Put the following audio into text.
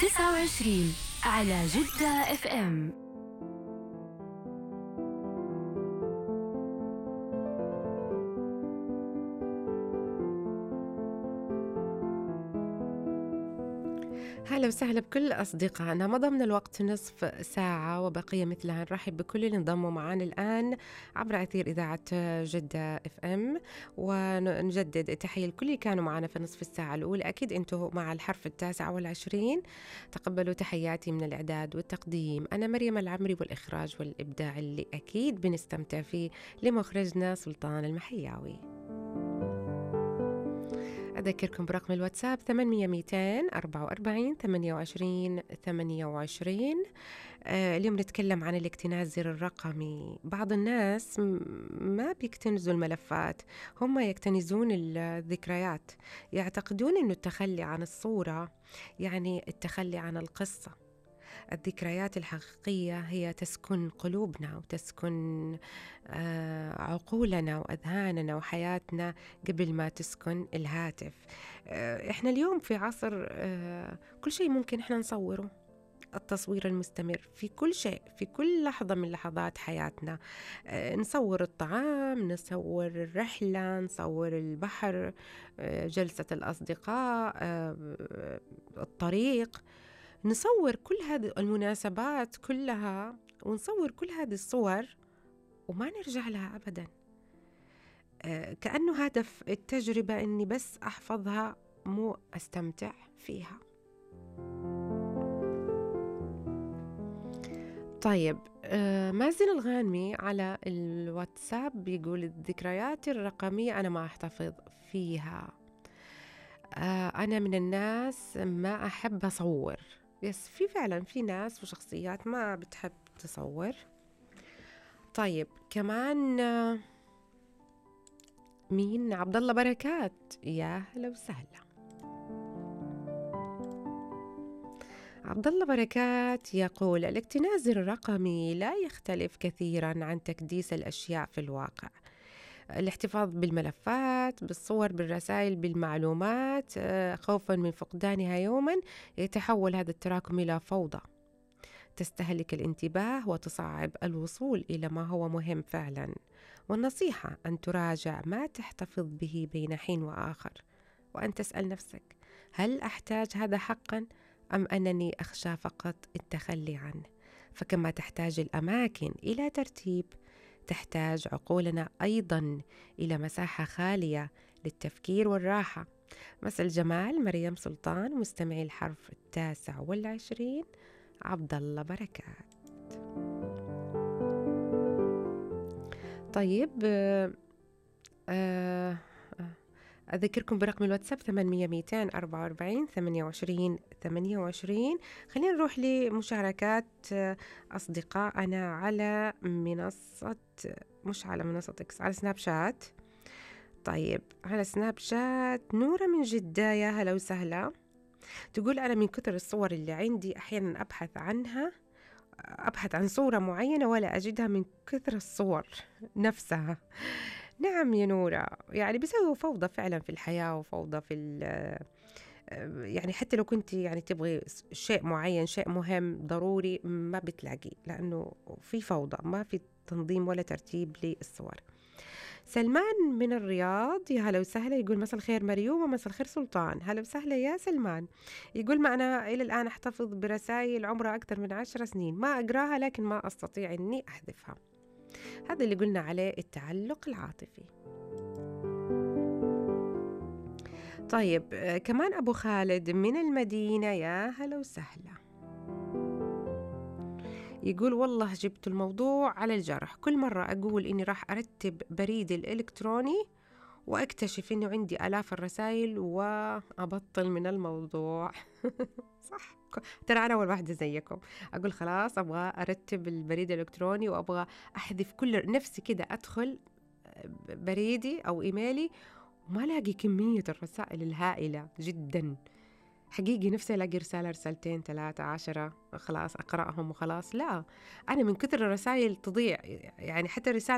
29 على جدة اف ام. هلا وسهلا بكل أصدقائنا. مضى من الوقت نصف ساعة وبقي مثلها. نرحب بكل اللي انضموا معنا الآن عبر أثير إذاعة جدة اف ام، ونجدد التحية لكل اللي كانوا معنا في نصف الساعة الأولى. أكيد أنتم مع الحرف 29. تقبلوا تحياتي من الإعداد والتقديم. أنا مريم العمري، والإخراج والإبداع اللي أكيد بنستمتع فيه لمخرجنا سلطان المحياوي. أذكركم برقم الواتساب 800-244 28-28. اليوم نتكلم عن الاكتناز الرقمي. بعض الناس ما بيكتنزوا الملفات، هم يكتنزون الذكريات. يعتقدون أنه التخلي عن الصورة يعني التخلي عن القصة. الذكريات الحقيقية هي تسكن قلوبنا وتسكن عقولنا وأذهاننا وحياتنا قبل ما تسكن الهاتف. إحنا اليوم في عصر كل شيء ممكن إحنا نصوره. التصوير المستمر في كل شيء، في كل لحظة من لحظات حياتنا. نصور الطعام، نصور الرحلة، نصور البحر، جلسة الأصدقاء، الطريق. نصور كل هذه المناسبات كلها، ونصور كل هذه الصور وما نرجع لها أبدا. كأنه هدف التجربة أني بس أحفظها، مو أستمتع فيها. طيب، مازن الغانمي على الواتساب بيقول الذكريات الرقمية أنا ما أحتفظ فيها. أنا من الناس ما أحب أصور. يس، في فعلا في ناس وشخصيات ما بتحب تصور. طيب كمان مين؟ عبد الله بركات، يا هلا وسهلا. عبد الله بركات يقول الاكتناز الرقمي لا يختلف كثيرا عن تكديس الأشياء في الواقع. الاحتفاظ بالملفات، بالصور، بالرسائل، بالمعلومات، خوفا من فقدانها يوما يتحول هذا التراكم إلى فوضى تستهلك الانتباه وتصعب الوصول إلى ما هو مهم فعلا. والنصيحة أن تراجع ما تحتفظ به بين حين وآخر، وأن تسأل نفسك: هل أحتاج هذا حقا، أم أنني أخشى فقط التخلي عنه؟ فكما تحتاج الأماكن إلى ترتيب، تحتاج عقولنا أيضا إلى مساحة خالية للتفكير والراحة. مساء الجمال، مريم سلطان، مستمعي الحرف 29 عبد الله بركات. طيب، أذكركم برقم الواتساب 800-244 28-28. خلينا نروح لمشاركات أصدقائنا على منصة، مش على منصة إكس، على سناب شات. طيب، على سناب شات نورة من جدة، يا هلا وسهلا. تقول أنا من كثر الصور اللي عندي أحيانا أبحث عن صورة معينة ولا أجدها من كثر الصور نفسها. نعم يا نورة، يعني بيسوي فوضى فعلا في الحياة، وفوضى في يعني حتى لو كنت يعني تبغي شيء معين، شيء مهم ضروري، ما بتلاقي، لأنه في فوضى، ما في تنظيم ولا ترتيب للصور. سلمان من الرياض، يا هلا وسهلا. يقول مساء الخير مريوم، ومساء الخير سلطان. هلا وسهلا يا سلمان. يقول ما أنا إلى الآن أحتفظ برسائل عمرها أكثر من 10 سنين، ما أقراها لكن ما أستطيع أني أحذفها. هذا اللي قلنا عليه التعلق العاطفي. طيب، كمان أبو خالد من المدينة، يا هلا وسهلا. يقول والله جبت الموضوع على الجرح. كل مرة أقول إني راح أرتب بريدي الإلكتروني وأكتشف إنه عندي آلاف الرسائل وأبطل من الموضوع. صح، ترى أنا أول واحدة زيكم. أقول خلاص أبغى أرتب البريد الإلكتروني وأبغى أحذف كل نفسي كده، أدخل بريدي أو إيميلي وما لاقي كمية الرسائل الهائلة جدا. حقيقي نفسي ألاقي رسالة، رسالتين، 3، 10 خلاص أقرأهم وخلاص. لا، أنا من كثر الرسائل تضيع، يعني حتى الرسالة